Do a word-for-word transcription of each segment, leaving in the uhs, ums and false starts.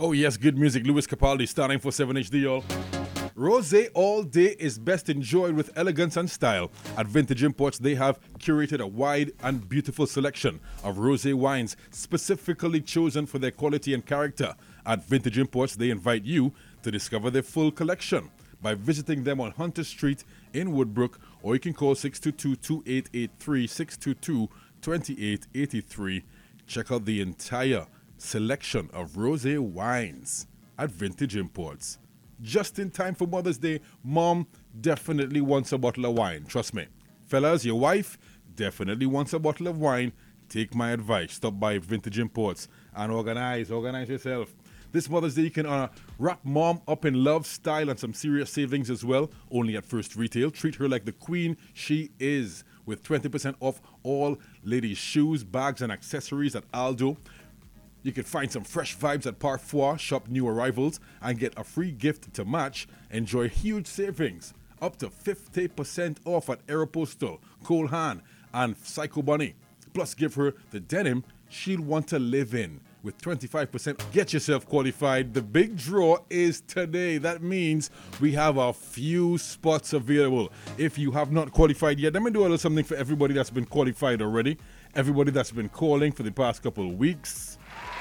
Oh yes, good music. Louis Capaldi, Star nine forty-seven H D, y'all. Rosé all day is best enjoyed with elegance and style. At Vintage Imports, they have curated a wide and beautiful selection of rosé wines specifically chosen for their quality and character. At Vintage Imports, they invite you to discover their full collection by visiting them on Hunter Street in Woodbrook, or you can call six two two, two eight eight three, six two two, two eight eight three. Check out the entire selection of rosé wines at Vintage Imports. Just in time for Mother's Day, Mom definitely wants a bottle of wine. Trust me. Fellas, your wife definitely wants a bottle of wine. Take my advice. Stop by Vintage Imports and organize. Organize yourself. This Mother's Day, you can uh, wrap Mom up in love, style, and some serious savings as well. Only at First Retail. Treat her like the queen she is with twenty percent off all ladies' shoes, bags, and accessories at Aldo. You can find some fresh vibes at Parfois, shop new arrivals, and get a free gift to match. Enjoy huge savings, up to fifty percent off at Aeropostale, Cole Haan, and Psycho Bunny. Plus, give her the denim she'll want to live in with twenty-five percent. Get yourself qualified. The big draw is today. That means we have a few spots available. If you have not qualified yet, let me do a little something for everybody that's been qualified already. Everybody that's been calling for the past couple of weeks.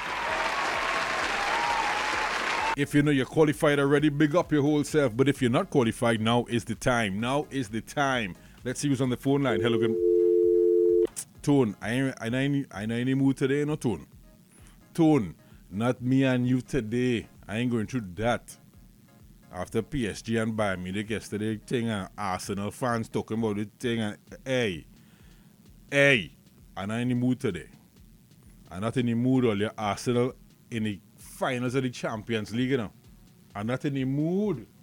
If you know you're qualified already, big up your whole self. But if you're not qualified, now is the time. Now is the time. Let's see who's on the phone line. Hello, good. Tone, I ain't, I ain't, I ain't in the mood today, no Tone. Tone, not me and you today. I ain't going through that. After P S G and Bayern Munich yesterday, thing and Arsenal fans talking about the thing and hey, hey, I'm not in the mood today. I'm not in the mood earlier. Arsenal in the finals of the Champions League, you know. I'm not in the mood.